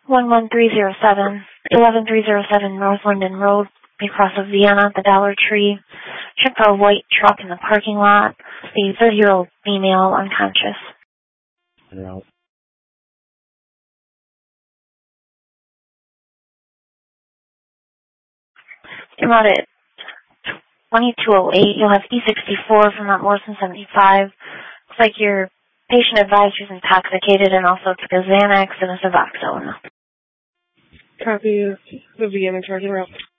11307, 11307 North Linden Road, across of Vienna, the Dollar Tree. Check for a white truck in the parking lot. The 30-year-old female unconscious. No. You're out at 2208. You'll have E64 from Mount Morrison 75. Looks like your patient advisor is intoxicated and also took a Xanax and a Suboxone. Copy of the Vienna charging route.